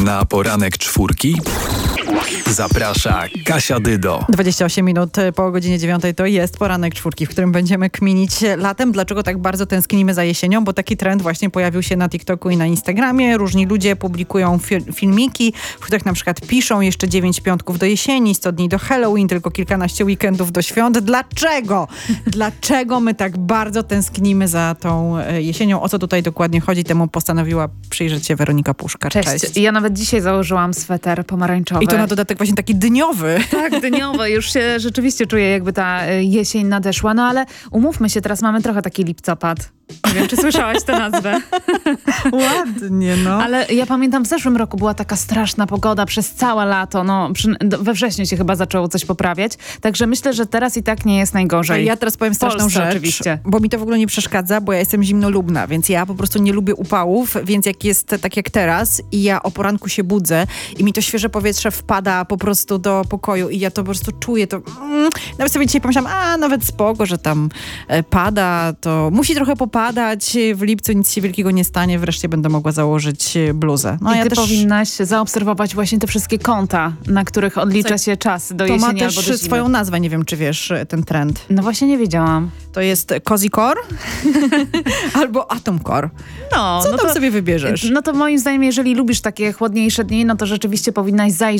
Na poranek czwórki zaprasza Kasia Dydo. 28 minut po godzinie 9 to jest poranek czwórki, w którym będziemy kminić latem. Dlaczego tak bardzo tęsknimy za jesienią? Bo taki trend właśnie pojawił się na TikToku i na Instagramie. Różni ludzie publikują filmiki, w których na przykład piszą jeszcze 9 piątków do jesieni, 100 dni do Halloween, tylko kilkanaście weekendów do świąt. Dlaczego? Dlaczego my tak bardzo tęsknimy za tą jesienią? O co tutaj dokładnie chodzi? Temu postanowiła przyjrzeć się Weronika Puszkar. Cześć. Ja nawet dzisiaj założyłam sweter pomarańczowy. I to na dodatek właśnie taki dniowy. Tak, dniowy. Już się rzeczywiście czuję, jakby ta jesień nadeszła. No ale umówmy się, teraz mamy trochę taki lipcopad. Nie wiem, czy słyszałaś tę nazwę. Ładnie, no. Ale ja pamiętam, w zeszłym roku była taka straszna pogoda przez całe lato. No, we wrześniu się chyba zaczęło coś poprawiać. Także myślę, że teraz i tak nie jest najgorzej. Ja teraz powiem straszną rzecz, oczywiście. Bo mi to w ogóle nie przeszkadza, bo ja jestem zimnolubna, więc ja po prostu nie lubię upałów, więc jak jest tak jak teraz i ja o poranku się budzę i mi to świeże powietrze wpada po prostu do pokoju i ja to po prostu czuję, to nawet sobie dzisiaj pomyślałam, nawet spoko, że tam pada, to musi trochę popadać, w lipcu nic się wielkiego nie stanie, wreszcie będę mogła założyć bluzę. No, I ja ty też powinnaś zaobserwować właśnie te wszystkie konta, na których odlicza się czas do jesieni albo do zimy. To ma też swoją nazwę, nie wiem czy wiesz ten trend. No właśnie nie wiedziałam. To jest Cozy Core albo Atom Core. Co tam sobie wybierzesz? No to moim zdaniem, jeżeli lubisz takie chłodniejsze dni, no to rzeczywiście powinnaś zajrzeć